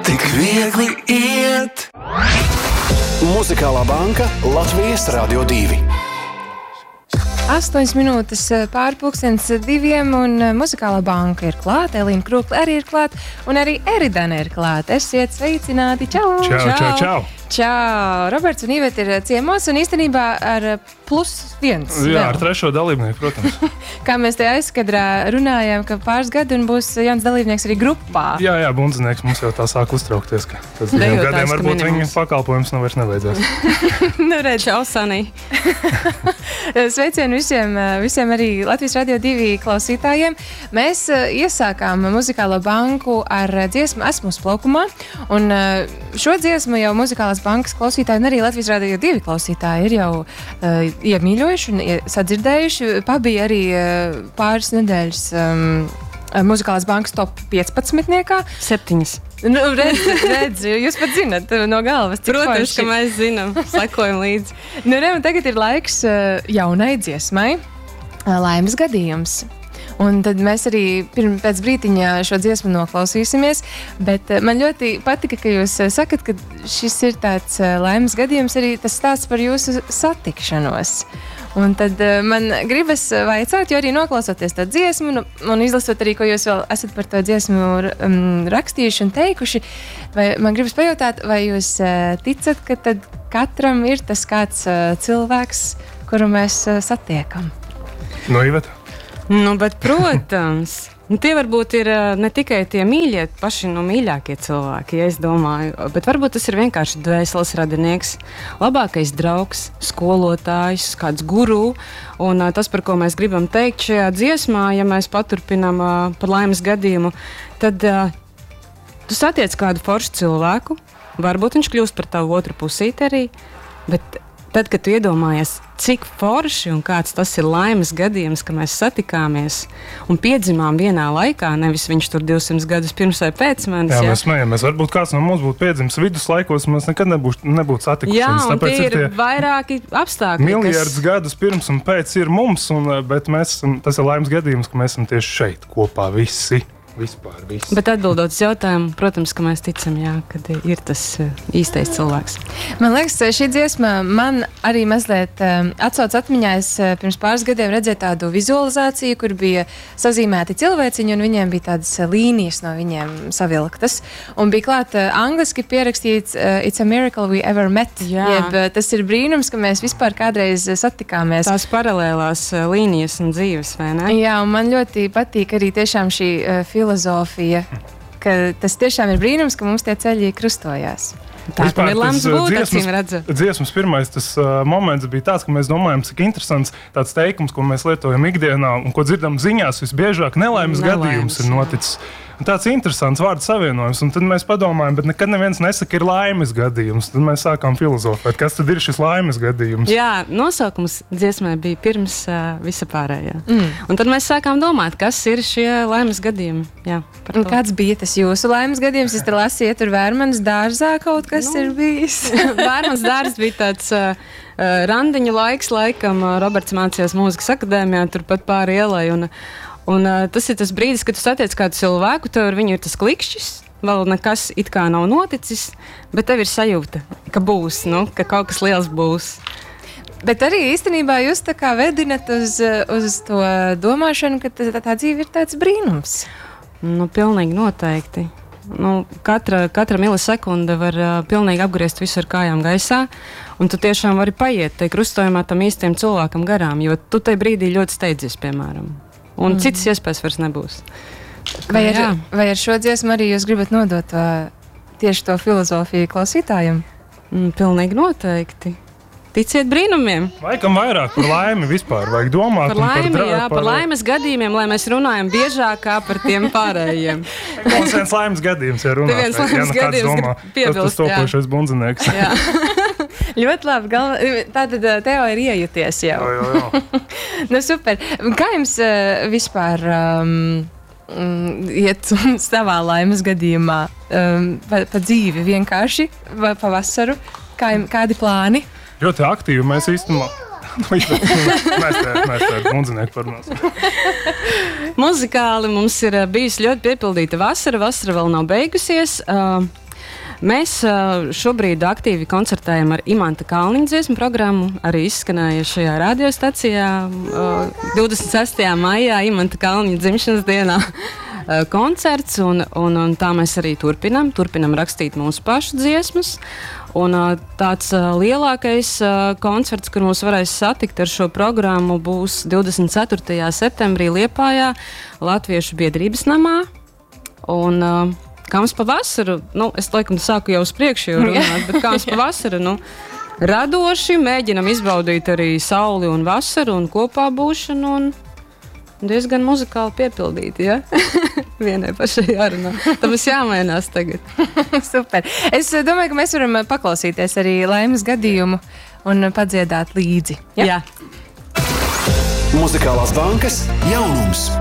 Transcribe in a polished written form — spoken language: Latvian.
tik viegli iet. Muzikālā banka Latvijas Radio 2. 8 minūtes pār 1:02 un Muzikālā banka ir klāta, Elīna Krūkla arī ir klāta un arī Eridana ir klāta. Esiet sveicināti, čau! Čau! Čau! Roberts un Iveta ir ciemos un īstenībā ar +1. Jā, ar trešo dalībnieku, protams. Kā mēs te aizkadrā runājām, ka pāris gadu un būs jauns dalībnieks arī grupā. Jā, bundzinieks mums jau tā sāk uztraukties, ka pēc 2 gadiem varbūt viņa pakalpojums nav vairs nevajadzēs. Nu, redz. Čau, Sanī! Sveicienu visiem arī Latvijas Radio 2 klausītājiem. Mēs iesākām Muzikālo banku ar dziesmu Esmu uzplaukumā, un šo dziesmu jau Muzikālās bankas klausītāji un arī Latvijas Radio 2 klausītāji ir jau iemīļojuši un sadzirdējuši. Pabija arī pāris nedēļas Muzikālās bankas top 15. 7. Nu, redz, jūs pat zinat no galvas, cik Protams, forši. ka mēs zinām, sekojam līdzi. Nu, tagad ir laiks jaunai dziesmai Laimes gadījums. Un tad mēs arī pēc brītiņa šo dziesmu noklausīsimies, bet man ļoti patika, ka jūs sakat, ka šis ir tāds laimes gadījums, arī tas stāsts par jūsu satikšanos. Un tad man gribas vaicāt, jo arī noklausoties to dziesmu un izlasot arī, ko jūs vēl esat par to dziesmu rakstījuši un teikuši, vai man gribas pajautāt, vai jūs ticat, ka tad katram ir tas kāds cilvēks, kuru mēs satiekam? No Iveta? Nu, bet, protams, tie varbūt ir ne tikai tie mīļie, paši mīļākie cilvēki, ja es domāju, bet varbūt tas ir vienkārši dvēseles radinieks, labākais draugs, skolotājs, kāds guru. Un tas, par ko mēs gribam teikt šajā dziesmā, ja mēs paturpinām par laimes gadījumu, tad tu satiec kādu foršu cilvēku, varbūt viņš kļūst par tavu otru pusīti arī, bet tad, kad tu iedomājies, cik forši un kāds tas ir laimes gadījums, ka mēs satikāmies un piedzimām vienā laikā, nevis viņš tur 200 gadus pirms vai pēc manis. Jā, mēs smējamies. Varbūt kāds no mums būtu piedzimis viduslaikos, mēs nekad nebūtu satikušies. Jā, un tie ir vairāki apstākļi. Miljardus gadus pirms un pēc ir mums, bet tas ir laimes gadījums, ka mēs esam tieši šeit kopā visi. Vispār viss. Bet atbildot uz jautājumu, protams, ka mēs ticam, jā, kad ir tas īstais cilvēks. Man liekas, šī dziesma man arī mazliet atsauc atmiņā. Es pirms pāris gadiem redzēju tādu vizualizāciju, kur bija sazīmēti cilvēciņi, un viņiem bija tādas līnijas no viņiem savilktas. Un bija klāt angliski pierakstīts It's a miracle we ever met. Jeb, tas ir brīnums, ka mēs vispār kādreiz satikāmies. Tās paralēlās līnijas un dzīves, vai ne? Jā, un man ļoti patīk arī tiešām šī filozofija, ka tas tiešām ir brīnums, ka mums tie ceļi krustojās. Tā ir lemts būt, acīm redzot. Dziesmas pirmais tas moments bija tāds, ka mēs domājam, cik interesants tāds teikums, ko mēs lietojam ikdienā un ko dzirdam ziņās, visbiežāk nelaimes gadījums ir noticis. Un tāds interesants vārdu savienojums, un tad mēs padomājam, bet nekad neviens nesaka, ir laimes gadījums. Tad mēs sākām filozofēt, kas tad ir šis laimes gadījums. Jā, nosaukums dziesmai bija pirms visa pārējā. Un tad mēs sākām domāt, kas ir šie laimes gadījumi. Jā, un kāds bija tas jūsu laimes gadījums? Es te lasīju, tur Vērmanas dārzā kaut kas ir bijis. Vērmanas dārzs bija tāds randiņu laiks, laikam Roberts mācījās mūzikas akadēmijā, turpat pāri ielai. Un tas ir tas brīdis, kad tu satiec kādu cilvēku, tev ar viņu ir tas klikšķis, vēl nekas it kā nav noticis, bet tev ir sajūta, ka būs, ka kaut kas liels būs. Bet arī īstenībā jūs tā kā vedinat uz to domāšanu, ka tā dzīve ir tāds brīnums. Pilnīgi noteikti. Katra milisekunde var pilnīgi apgriezt visu ar kājām gaisā, un tu tiešām vari paiet tai krustojumā tam īstiem cilvēkam garām, jo tu tai brīdī ļoti steidzies, piemēram. Un citas iespējas vairs nebūs. Vai ar šo dziesmu arī jūs gribat nodot tieši to filozofiju klausītājiem? Pilnīgi noteikti. Ticiet brīnumiem. Laikam vairāk par laimi vispār vajag domāt. Par laimi, par laimes gadījumiem, lai mēs runājam biežāk kā par tiem pārējiem. Tas viens laimes gadījums, ja runāt. Viens laimes gadījums, grib piebilst, tas topošais bundzinieks. Jā. Ļoti labi. Tātad Teo ir iejuties jau. Jā. Super. Kā jums vispār iet savā laimes gadījumā pa dzīvi vienkārši, pa vasaru? Kādi plāni? Ļoti aktīvi mēs īstenībā. Mēs te bundzinieki parunāsim. Muzikāli mums ir bijusi ļoti piepildīta vasara. Vasara vēl nav beigusies. Mēs šobrīd aktīvi koncertējam ar Imanta Kalniņa dziesmu programmu, arī izskanēja šajā radiostacijā 26. maijā Imanta Kalniņa dzimšanas dienā koncerts, un tā mēs arī turpinam rakstīt mūsu pašu dziesmas. Un tāds lielākais koncerts, kur mums varēs satikt ar šo programmu, būs 24. septembrī Liepājā Latviešu biedrības namā. Un kā mums pa vasaru, es laikam sāku jau uz priekšu runāt, bet kā mums pa vasaru, radoši mēģinam izbaudīt arī sauli un vasaru un kopā būšanu un diezgan muzikāli piepildīti, ja? Vienai pašai jārunā. Tam mums jāmainās tagad. Super. Es domāju, ka mēs varam paklausīties arī Laimes gadījumu un padziedāt līdzi. Ja? Jā. Muzikālās bankas jaunums.